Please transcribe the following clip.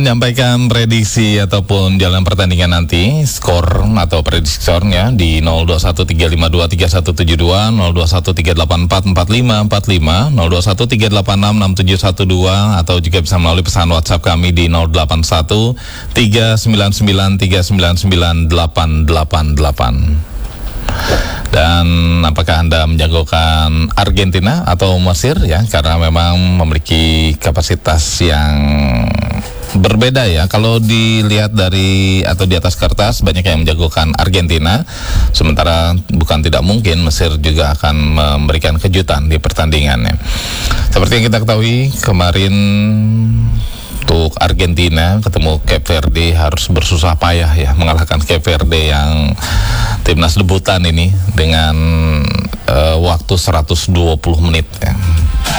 menyampaikan prediksi ataupun jalan pertandingan nanti, skor atau prediksi skornya di 0213523172, 0213844545, 0213866712, atau juga bisa melalui pesan WhatsApp kami di 081399399888. Dan apakah Anda menjagokan Argentina atau Mesir ya, karena memang memiliki kapasitas yang berbeda ya. Kalau dilihat dari atau di atas kertas banyak yang menjagokan Argentina, sementara bukan tidak mungkin Mesir juga akan memberikan kejutan di pertandingannya. Seperti yang kita ketahui kemarin untuk Argentina ketemu Cape Verde harus bersusah payah ya mengalahkan Cape Verde yang timnas debutan ini dengan waktu 120 menit ya.